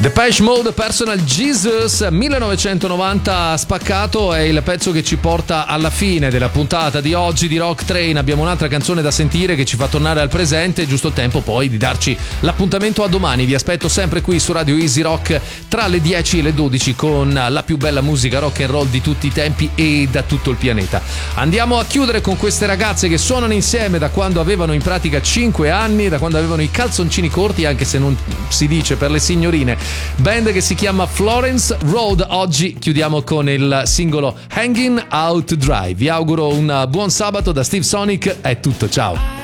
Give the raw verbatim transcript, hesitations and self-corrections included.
Depeche Mode, Personal Jesus, millenovecentonovanta spaccato, è il pezzo che ci porta alla fine della puntata di oggi di Rock Train. Abbiamo un'altra canzone da sentire che ci fa tornare al presente, giusto il tempo poi di darci l'appuntamento a domani. Vi aspetto sempre qui su Radio Easy Rock tra le dieci e le dodici con la più bella musica rock and roll di tutti i tempi e da tutto il pianeta. Andiamo a chiudere con queste ragazze che suonano insieme da quando avevano in pratica cinque anni, da quando avevano i calzoncini corti, anche se non si dice per le signorine. Band che si chiama Florence Road. Oggi chiudiamo con il singolo Hanging Out Dry. Vi auguro un buon sabato da Steve Sonic, è tutto, ciao.